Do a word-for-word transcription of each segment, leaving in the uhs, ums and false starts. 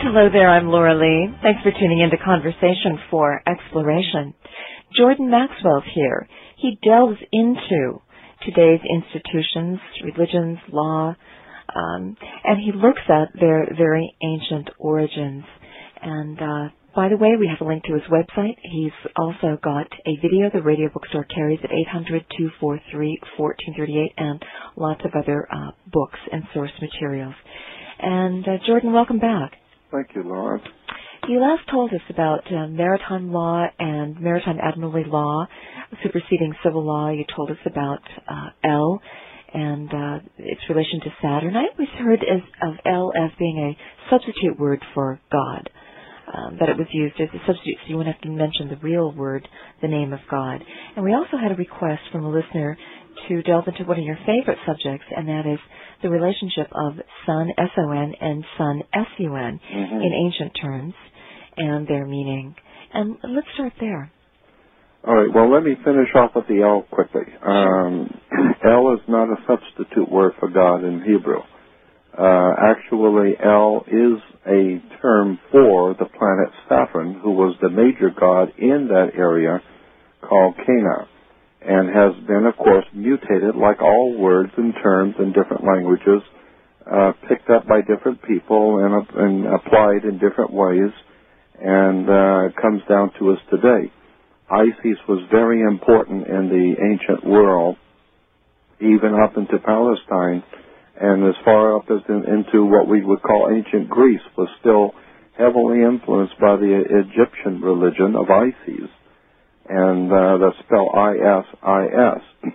Hello there, I'm Laura Lee. Thanks for tuning in to Conversation for Exploration. Jordan Maxwell's here. He delves into today's institutions, religions, law, um, and he looks at their very ancient origins. And uh, by the way, we have a link to his website. He's also got a video the Radio Bookstore carries at eight hundred, two four three, one four three eight and lots of other uh, books and source materials. And uh, Jordan, welcome back. Thank you, Laura. You last told us about uh, maritime law and maritime admiralty law superseding civil law. You told us about uh, El and uh, its relation to Saturn. I always heard as, of El as being a substitute word for God, um, that it was used as a substitute, so you wouldn't have to mention the real word, the name of God. And we also had a request from a listener to delve into one of your favorite subjects, and that is the relationship of sun, S O N, and sun, S U N, mm-hmm. in ancient terms, and their meaning. And let's start there. All right, well, let me finish off with the El quickly. Um, El is not a substitute word for God in Hebrew. Uh, actually, El is a term for the planet Saturn, who was the major god in that area called Cana, and has been, of course, mutated like all words and terms in different languages, uh, picked up by different people and, uh, and applied in different ways, and uh, it comes down to us today. Isis was very important in the ancient world, even up into Palestine, and as far up as in, into what we would call ancient Greece, was still heavily influenced by the Egyptian religion of Isis. And uh, that's spelled I S I S.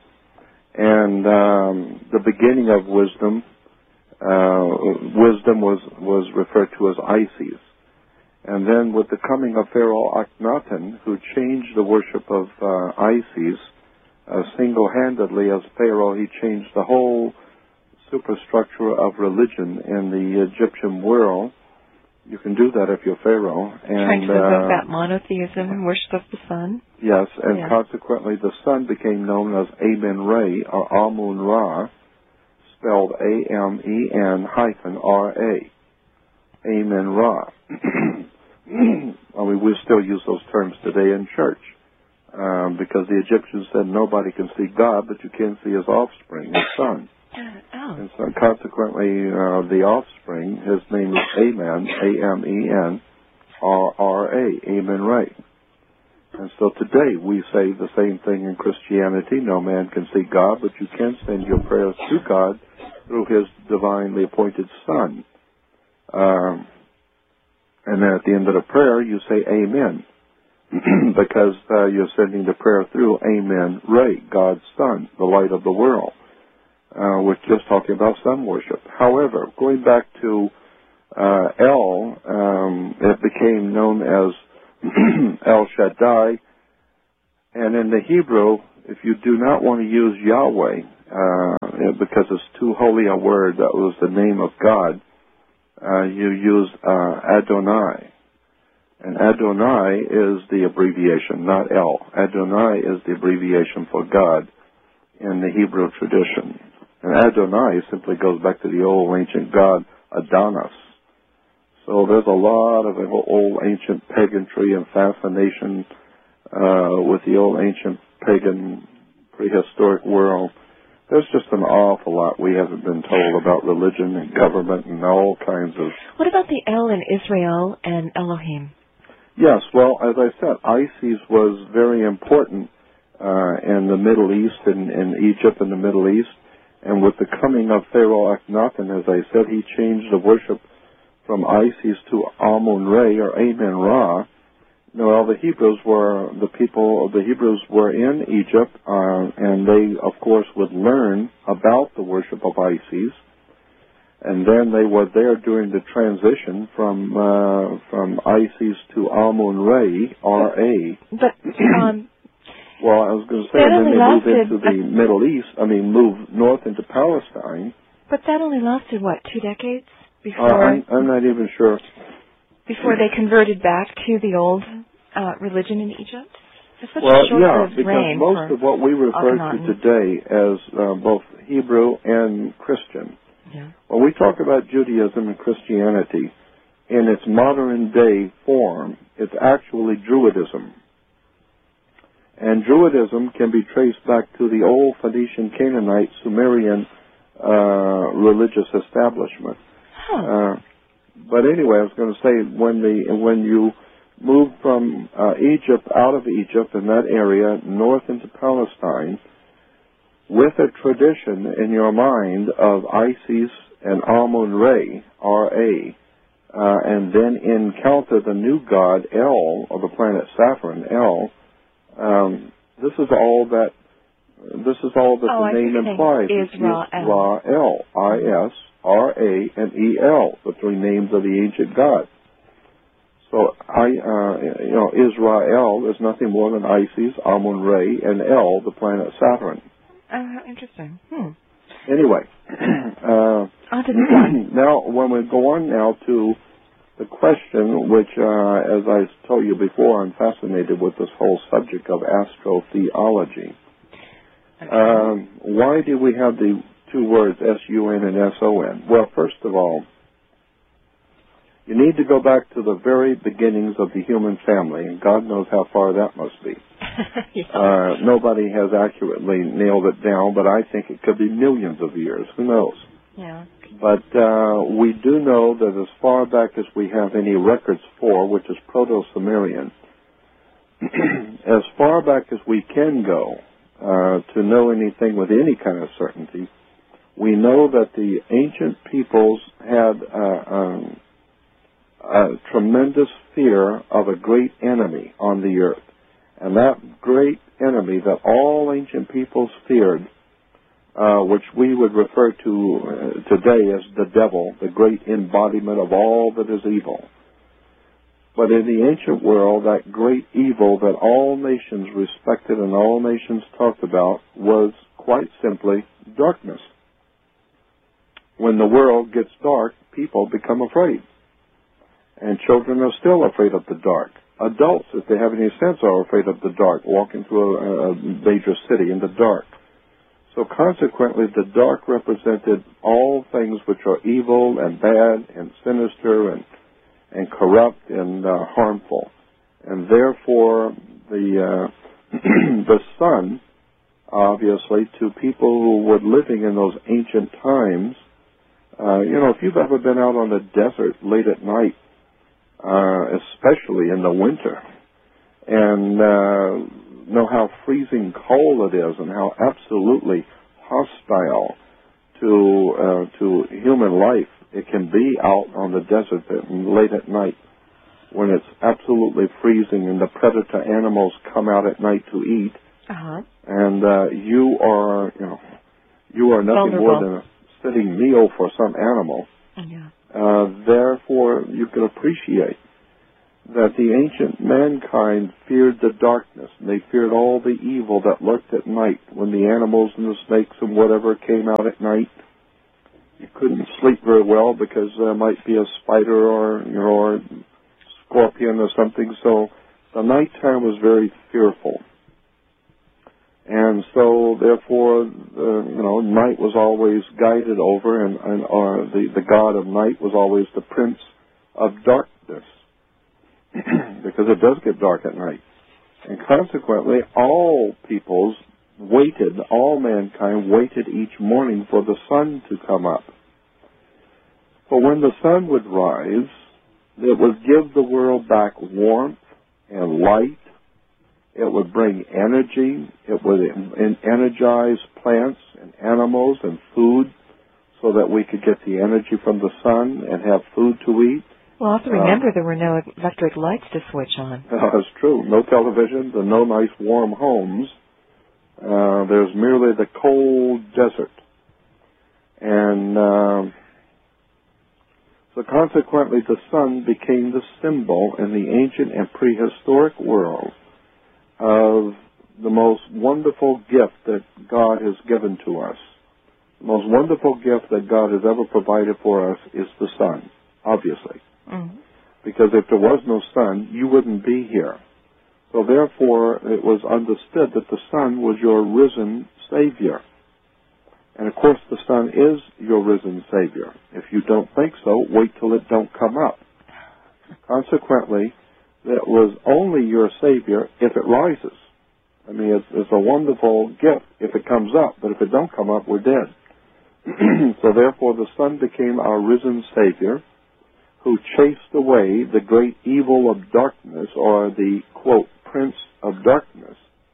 And um, the beginning of wisdom, uh, wisdom was, was referred to as Isis. And then with the coming of Pharaoh Akhenaten, who changed the worship of uh, Isis, uh, single-handedly as Pharaoh, he changed the whole superstructure of religion in the Egyptian world. You can do that if you're Pharaoh. And, Trying to evoke uh, that monotheism and worship of the sun? Yes, and yeah. consequently the sun became known as Amen-Re, or Amun-Ra, spelled A M E N hyphen R A. Amen-Ra. I mean, we still use those terms today in church, um, because the Egyptians said nobody can see God, but you can see his offspring, his son. Oh. And so consequently, uh, the offspring, his name is Amen, A M E N R R A, Amen-Re. And so today we say the same thing in Christianity. No man can see God, but you can send your prayers to God through his divinely appointed Son. Um, and then at the end of the prayer, you say Amen, because uh, you're sending the prayer through Amen-Re, God's Son, the light of the world. Uh, we're just talking about sun worship. However, going back to uh, El, um, it became known as El Shaddai, and in the Hebrew, if you do not want to use Yahweh, uh, because it's too holy a word, that was the name of God, uh, you use uh, Adonai. And Adonai is the abbreviation, not El. Adonai is the abbreviation for God in the Hebrew tradition. And Adonai simply goes back to the old ancient god Adonis. So there's a lot of old ancient paganry and fascination uh, with the old ancient pagan prehistoric world. There's just an awful lot we haven't been told about religion and government and all kinds of... What about the El in Israel and Elohim? Yes, well, as I said, Isis was very important uh, in the Middle East, and in, in Egypt and the Middle East. And with the coming of Pharaoh Akhenaten, as I said, he changed the worship from Isis to Amun-Re, or Amen-Ra. Well, the Hebrews were, the people of the Hebrews were in Egypt, uh, and they, of course, would learn about the worship of Isis. And then they were there during the transition from uh, from Isis to Amun-Re, R A. But, um... Well, I was going to say, and then they moved into the Middle East, I mean, moved north into Palestine. But that only lasted, what, two decades? Before uh, I'm, I'm not even sure. Before they converted back to the old uh, religion in Egypt? It's such well, a short yeah, because reign most of what we refer Akhenaten. to today as uh, both Hebrew and Christian. Yeah. When we talk about Judaism and Christianity, in its modern day form, it's actually Druidism. And Druidism can be traced back to the old Phoenician, Canaanite, Sumerian uh, religious establishment. Huh. Uh, but anyway, I was going to say, when the when you moved from uh, Egypt, out of Egypt in that area, north into Palestine, with a tradition in your mind of Isis and Amun-Re, R A, uh, and then encounter the new god, El, or the planet Saturn, El, um, this is all that this is all that oh, the I name implies. Israel. I S R A and E L, the three names of the ancient god. So, I, uh, you know, Israel is nothing more than Isis, Amun-Re, and El, the planet Saturn. Oh, how interesting. Hmm. Anyway, uh, on to the now when we go on now to the question, which, uh, as I told you before, I'm fascinated with this whole subject of astrotheology. Okay. Um, why do we have the two words S U N and S O N? Well, first of all, you need to go back to the very beginnings of the human family, and God knows how far that must be. yeah. uh, nobody has accurately nailed it down, but I think it could be millions of years. Who knows? Yeah. But uh, we do know that as far back as we have any records for, which is Proto-Sumerian, as far back as we can go uh, to know anything with any kind of certainty, we know that the ancient peoples had uh, um, a tremendous fear of a great enemy on the earth. And that great enemy that all ancient peoples feared, uh, which we would refer to uh, today as the devil, the great embodiment of all that is evil. But in the ancient world, that great evil that all nations respected and all nations talked about was quite simply darkness. When the world gets dark, people become afraid. And children are still afraid of the dark. Adults, if they have any sense, are afraid of the dark, walking through a, a major city in the dark. So consequently, the dark represented all things which are evil and bad and sinister and, and corrupt and uh, harmful. And therefore, the, uh, the sun, obviously, to people who were living in those ancient times, uh, you know, if you've ever been out on the desert late at night, Uh, especially in the winter, and uh, know how freezing cold it is and how absolutely hostile to uh, to human life it can be out on the desert late at night when it's absolutely freezing and the predator animals come out at night to eat, uh-huh. and uh, you are you know you are nothing Vulnerable. more than a sitting meal for some animal. Yeah. Uh, therefore, you can appreciate that the ancient mankind feared the darkness, and they feared all the evil that lurked at night when the animals and the snakes and whatever came out at night. You couldn't sleep very well because there might be a spider or, you know, or scorpion or something, so the nighttime was very fearful. And so, therefore, uh, you know, night was always guided over, and, and uh, the, the god of night was always the prince of darkness, because it does get dark at night. And consequently, all peoples waited, all mankind waited each morning for the sun to come up. For when the sun would rise, it would give the world back warmth and light. It would bring energy. It would energize plants and animals and food so that we could get the energy from the sun and have food to eat. Well, also remember uh, there were no electric lights to switch on. Uh, that's true. No televisions and no nice warm homes. Uh, there's merely the cold desert. And uh, so consequently the sun became the symbol in the ancient and prehistoric world of the most wonderful gift that God has given to us. The most wonderful gift that God has ever provided for us is the sun, obviously. Mm-hmm. Because if there was no sun, you wouldn't be here. So therefore, it was understood that the sun was your risen Savior. And of course, the sun is your risen Savior. If you don't think so, wait till it don't come up. Consequently, it was only your Savior if it rises. I mean, it's, it's a wonderful gift if it comes up, but if it don't come up, we're dead. So therefore, the Son became our risen Savior, who chased away the great evil of darkness, or the, quote, prince of darkness.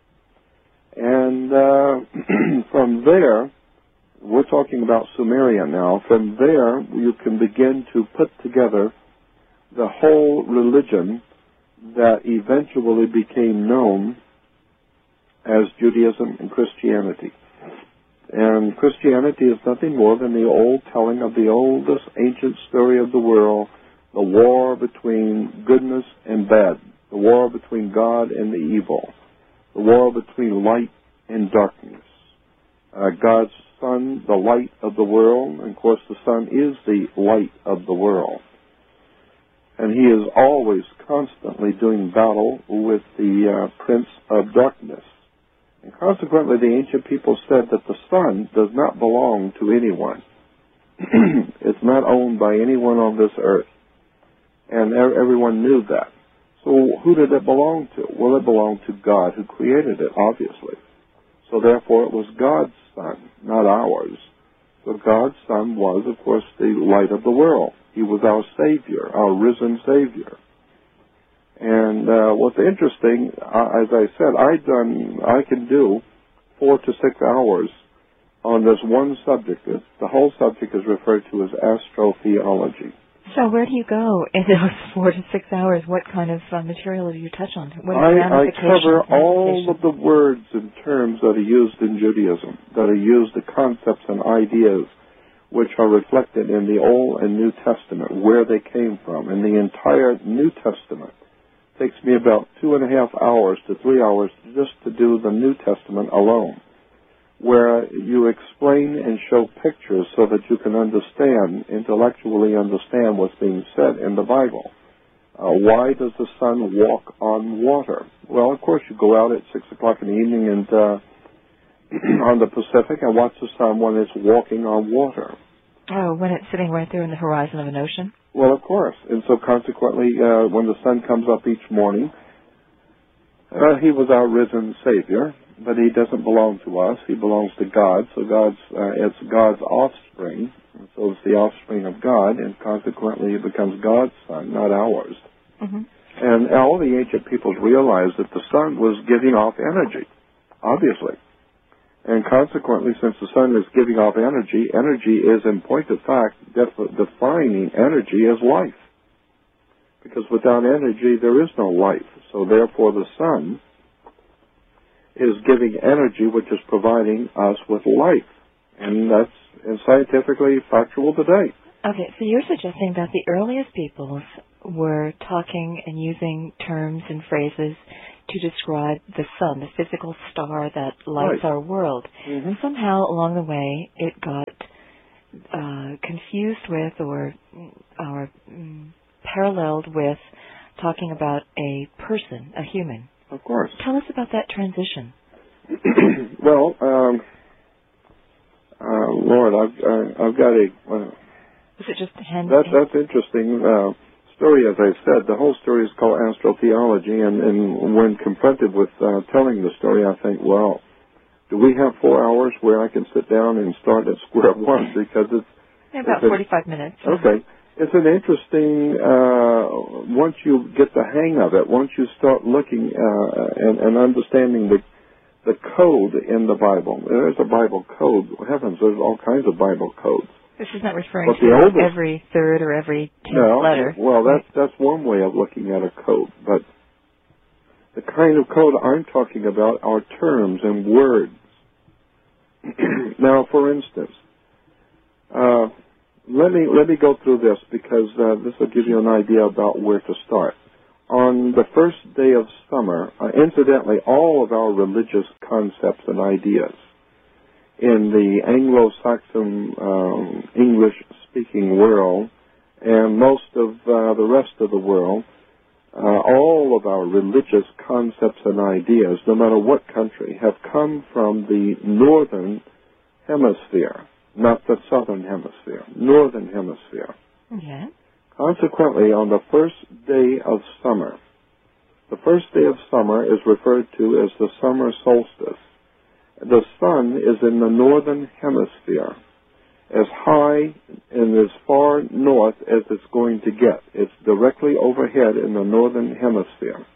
And uh, from there, we're talking about Sumeria now. From there, you can begin to put together the whole religion that eventually became known as Judaism and Christianity. And Christianity is nothing more than the old telling of the oldest ancient story of the world, the war between goodness and bad, the war between God and the evil, the war between light and darkness. Uh, God's Son, the light of the world, and of course the Son is the light of the world. And he is always constantly doing battle with the uh, prince of darkness. And consequently, the ancient people said that the Son does not belong to anyone. It's not owned by anyone on this earth. And everyone knew that. So who did it belong to? Well, it belonged to God, who created it, obviously. So therefore, it was God's Son, not ours. So God's Son was, of course, the light of the world. He was our Savior, our risen Savior. And uh, what's interesting, uh, as I said, I done, I can do four to six hours on this one subject. The whole subject is referred to as astrotheology. So where do you go in those four to six hours? What kind of uh, material do you touch on? What I, I cover all of the words and terms that are used in Judaism, that are used, the concepts and ideas which are reflected in the Old and New Testament, where they came from. And the entire New Testament takes me about two and a half hours to three hours just to do the New Testament alone, where you explain and show pictures so that you can understand, intellectually understand what's being said in the Bible. Uh, why does the sun walk on water? Well, of course, you go out at six o'clock in the evening and uh, on the Pacific and watch the sun when it's walking on water. Oh, when it's sitting right there in the horizon of an ocean? Well, of course. And so consequently, uh, when the sun comes up each morning, uh, he was our risen Savior, but he doesn't belong to us. He belongs to God. So God's uh, it's God's offspring. And so it's the offspring of God, and consequently it becomes God's Son, not ours. Mm-hmm. And all the ancient peoples realized that the sun was giving off energy, obviously. And consequently, since the sun is giving off energy, energy is, in point of fact, def- defining energy as life. Because without energy, there is no life. So therefore, the sun is giving energy, which is providing us with life. And that's scientifically factual today. Okay, so you're suggesting that the earliest peoples were talking and using terms and phrases to describe the sun, the physical star that lights right. our world. Mm-hmm. Somehow along the way it got uh, confused with or, or um, paralleled with talking about a person, a human. Of course. Tell us about that transition. Well, um, uh, Lord, I've, uh, I've got a... Uh, Was it just hand? That, that's interesting. Uh, story, as I said, the whole story is called astrotheology, and, and when confronted with uh, telling the story, I think, well, do we have four hours where I can sit down and start at square one? Because it's... Yeah, about it's forty-five minutes. Okay. It's an interesting, uh, once you get the hang of it, once you start looking uh, and, and understanding the the code in the Bible. There's a Bible code. Heavens, there's all kinds of Bible codes. This is not referring But to oldest, every third or every tenth no, letter. Well, that's, that's one way of looking at a code. But the kind of code I'm talking about are terms and words. Now, for instance, uh, let me let me go through this because uh, this will give you an idea about where to start. On the first day of summer, uh, incidentally, all of our religious concepts and ideas in the Anglo-Saxon um, English-speaking world and most of uh, the rest of the world, uh, all of our religious concepts and ideas, no matter what country, have come from the northern hemisphere, not the southern hemisphere, northern hemisphere. Yeah. Consequently, on the first day of summer, the first day of summer is referred to as the summer solstice. The sun is in the northern hemisphere, as high and as far north as it's going to get. It's directly overhead in the northern hemisphere.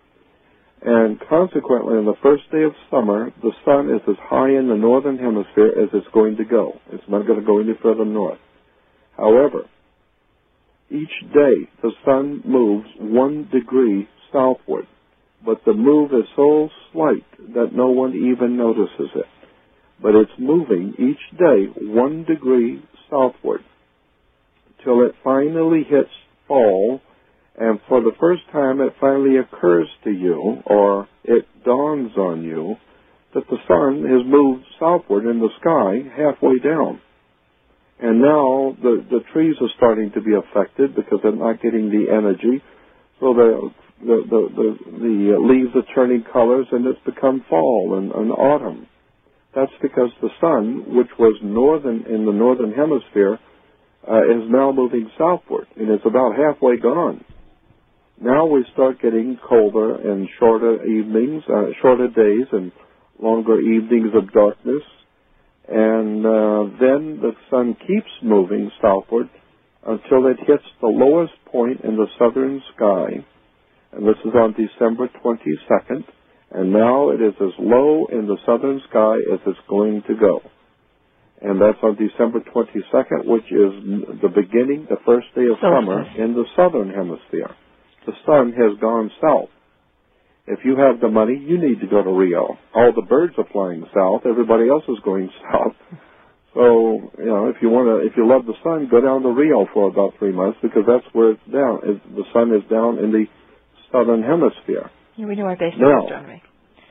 And consequently, on the first day of summer, the sun is as high in the northern hemisphere as it's going to go. It's not going to go any further north. However, each day the sun moves one degree southward, but the move is so slight that no one even notices it. But it's moving each day one degree southward till it finally hits fall, and for the first time it finally occurs to you, or it dawns on you, that the sun has moved southward in the sky halfway down. And now the, the trees are starting to be affected because they're not getting the energy, so the, the, the, the, the leaves are turning colors, and it's become fall and, and autumn. That's because the sun, which was northern in the northern hemisphere, uh, is now moving southward, and it's about halfway gone. Now we start getting colder and shorter evenings, uh, shorter days, and longer evenings of darkness. And uh, then the sun keeps moving southward until it hits the lowest point in the southern sky. And this is on December twenty-second. And now it is as low in the southern sky as it's going to go. And that's on December twenty-second, which is the beginning, the first day of summer in the southern hemisphere. The sun has gone south. If you have the money, you need to go to Rio. All the birds are flying south. Everybody else is going south. So, you know, if you want to, if you love the sun, go down to Rio for about three months because that's where it's down. It's, the sun is down in the southern hemisphere. Yeah, we know our basic now, astronomy.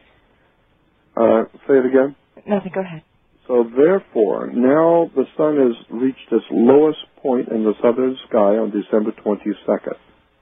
Uh, say it again. Nothing. Go ahead. So therefore, now the sun has reached its lowest point in the southern sky on December twenty-second.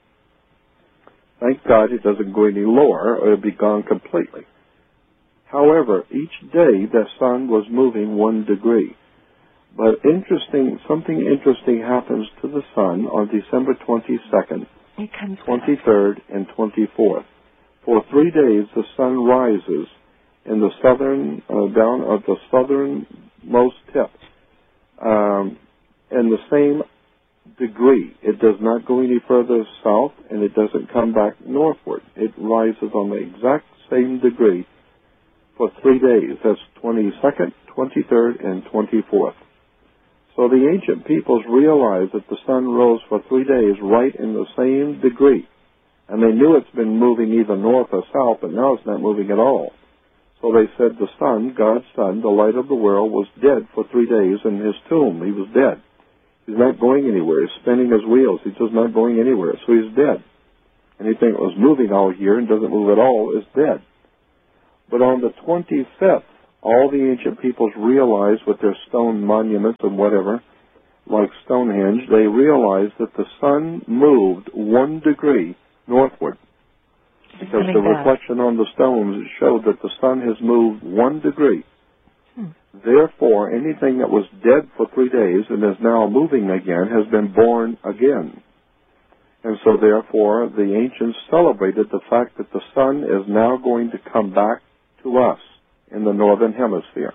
Thank God it doesn't go any lower, or it'll be gone completely. However, each day the sun was moving one degree. But interesting, something interesting happens to the sun on December twenty-second, twenty-third, and twenty-fourth. For three days, the sun rises in the southern, uh, down at the southernmost tip, um, in the same degree. It does not go any further south, and it doesn't come back northward. It rises on the exact same degree for three days. That's twenty-second, twenty-third, and twenty-fourth. So the ancient peoples realized that the sun rose for three days right in the same degree. And they knew it's been moving either north or south, but now it's not moving at all. So they said the sun, God's son, the light of the world, was dead for three days in his tomb. He was dead. He's not going anywhere. He's spinning his wheels. He's just not going anywhere. So he's dead. Anything that was moving all year and doesn't move at all is dead. But on the twenty-fifth, all the ancient peoples realized with their stone monuments and whatever, like Stonehenge, they realized that the sun moved one degree northward. Because the reflection on the stones showed that the sun has moved one degree. Hmm. Therefore, anything that was dead for three days and is now moving again has been born again. And so therefore, the ancients celebrated the fact that the sun is now going to come back to us in the northern hemisphere.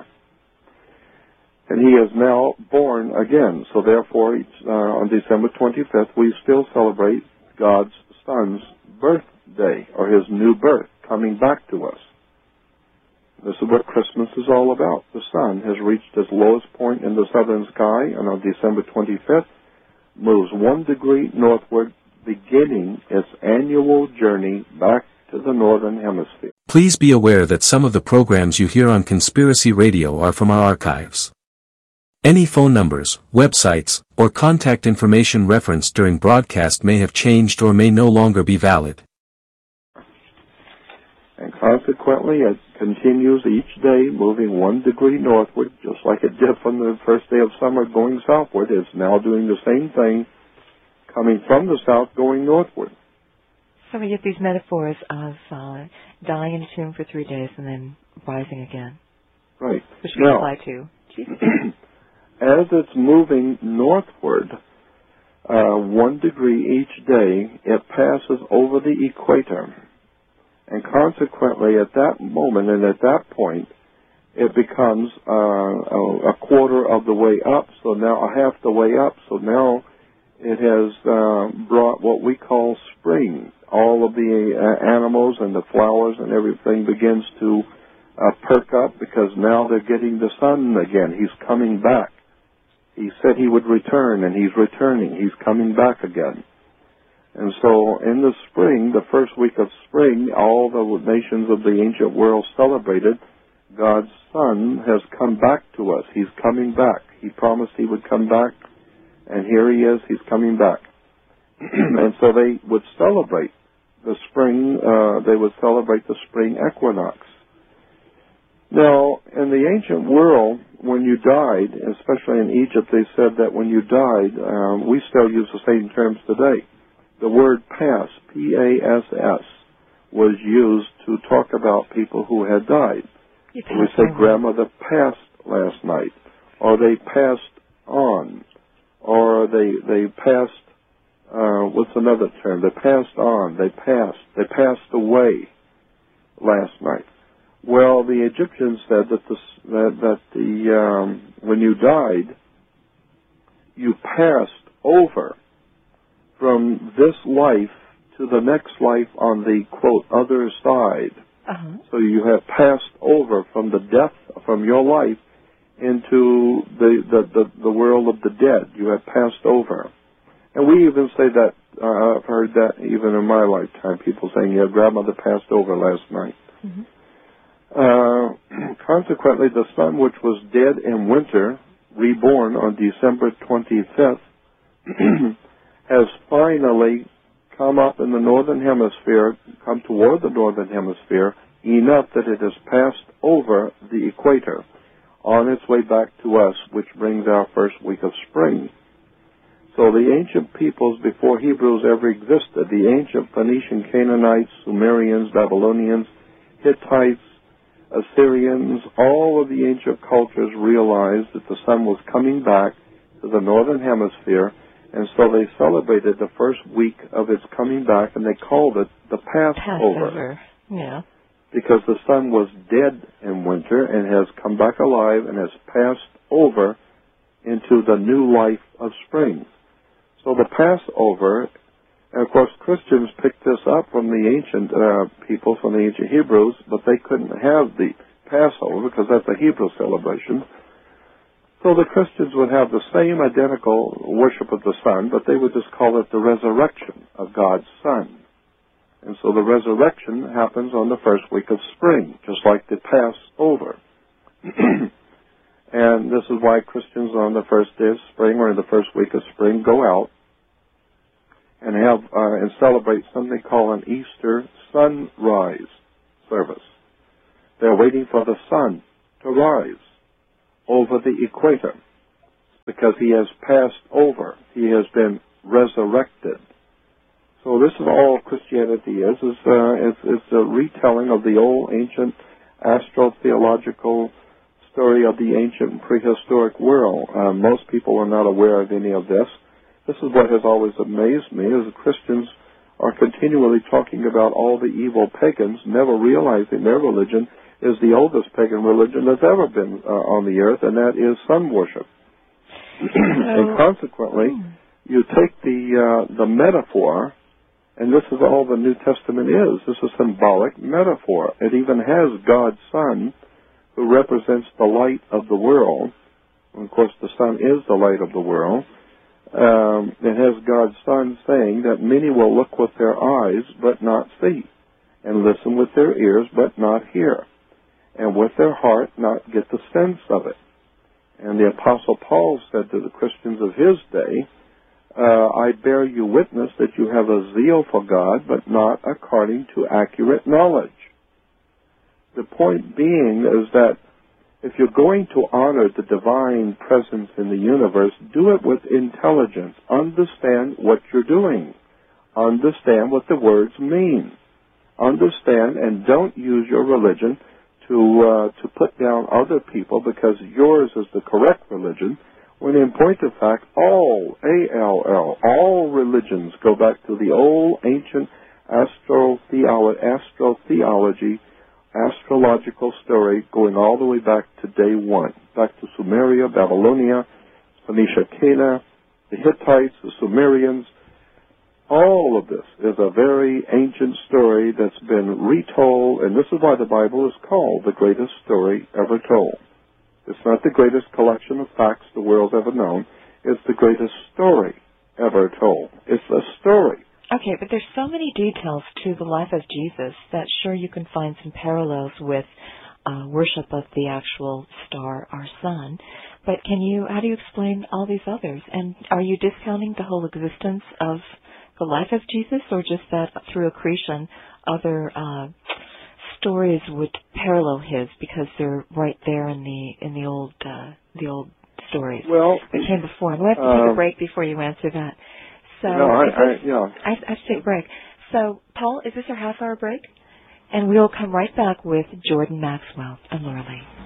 And he is now born again. So therefore, uh, on December twenty-fifth, we still celebrate God's son's birthday, or his new birth, coming back to us. This is what Christmas is all about. The sun has reached its lowest point in the southern sky, and on December twenty-fifth, moves one degree northward, beginning its annual journey back to the northern hemisphere. Please be aware that some of the programs you hear on Conspiracy Radio are from our archives. Any phone numbers, websites, or contact information referenced during broadcast may have changed or may no longer be valid. And consequently, it continues each day moving one degree northward, just like it did from the first day of summer going southward. It's now doing the same thing, coming from the south, going northward. So we get these metaphors of uh, dying in a tomb for three days and then rising again. Right. Which we now, apply to Jesus. As it's moving northward, uh, one degree each day, it passes over the equator. And consequently, at that moment and at that point, it becomes uh, a, a quarter of the way up, so now a half the way up, so now it has uh, brought what we call spring. All of the uh, animals and the flowers and everything begins to uh, perk up because now they're getting the sun again. He's coming back. He said he would return, and he's returning. He's coming back again. And so in the spring, the first week of spring, all the nations of the ancient world celebrated God's Son has come back to us. He's coming back. He promised he would come back, and here he is. He's coming back. And so they would celebrate the spring, uh, they would celebrate the spring equinox. Now, in the ancient world, when you died, especially in Egypt, they said that when you died, um, we still use the same terms today. The word pass, P A S S, was used to talk about people who had died. We say grandmother passed last night, or they passed on, or they they passed, uh, what's another term? They passed on, they passed, they passed away last night. Well, the Egyptians said that the, that, that the um, when you died, you passed over from this life to the next life on the, quote, other side. Uh-huh. So you have passed over from the death, from your life, into the, the, the, the world of the dead. You have passed over. And we even say that, uh, I've heard that even in my lifetime, people saying, yeah, grandmother passed over last night. Mm-hmm. Uh, consequently, the sun, which was dead in winter, reborn on December twenty-fifth, has finally come up in the northern hemisphere, come toward the northern hemisphere, enough that it has passed over the equator on its way back to us, which brings our first week of spring. So the ancient peoples before Hebrews ever existed, the ancient Phoenician, Canaanites, Sumerians, Babylonians, Hittites, Assyrians, all of the ancient cultures realized that the sun was coming back to the northern hemisphere, and so they celebrated the first week of its coming back, and they called it the Passover. Passover, yeah. Because the sun was dead in winter and has come back alive and has passed over into the new life of spring. So the Passover, and of course Christians picked this up from the ancient uh, people, from the ancient Hebrews, but they couldn't have the Passover because that's a Hebrew celebration. So the Christians would have the same identical worship of the sun, but they would just call it the resurrection of God's Son. And so the resurrection happens on the first week of spring, just like the Passover. And this is why Christians on the first day of spring or in the first week of spring go out and have uh, and celebrate something called an Easter sunrise service. They're waiting for the sun to rise over the equator because he has passed over. He has been resurrected. So this is all Christianity is. Is uh, it's, it's a retelling of the old ancient astrotheological story of the ancient prehistoric world. Uh, most people are not aware of any of this. This is what has always amazed me, is Christians are continually talking about all the evil pagans, never realizing their religion is the oldest pagan religion that's ever been uh, on the earth, and that is sun worship. And consequently, you take the uh, the metaphor, and this is all the New Testament is. This is a symbolic metaphor. It even has God's Son, who represents the light of the world. And of course, the sun is the light of the world. Um, it has God's Son saying that many will look with their eyes but not see, and listen with their ears but not hear, and with their heart not get the sense of it. And the Apostle Paul said to the Christians of his day, uh, I bear you witness that you have a zeal for God, but not according to accurate knowledge. The point being is that if you're going to honor the divine presence in the universe, do it with intelligence. Understand what you're doing. Understand what the words mean. Understand, and don't use your religion to uh, to put down other people because yours is the correct religion, when in point of fact, all, A L L, all religions go back to the old ancient astrotheolo- astrotheology, astrological story, going all the way back to day one, back to Sumeria, Babylonia, Phoenicia, Cana, the Hittites, the Sumerians. All of this is a very ancient story that's been retold, and this is why the Bible is called the greatest story ever told. It's not the greatest collection of facts the world's ever known. It's the greatest story ever told. It's a story. Okay, but there's so many details to the life of Jesus that sure you can find some parallels with uh, worship of the actual star, our sun. But can you, how do you explain all these others? And are you discounting the whole existence of the life of Jesus, or just that through accretion other uh, stories would parallel his because they're right there in the in the old uh, the old stories well, that came before? And we have to take uh, a break before you answer that. So no, I, this, I, yeah. I, I have to take a break. So, Paul, is this our half-hour break? And we'll come right back with Jordan Maxwell and Laura Lee.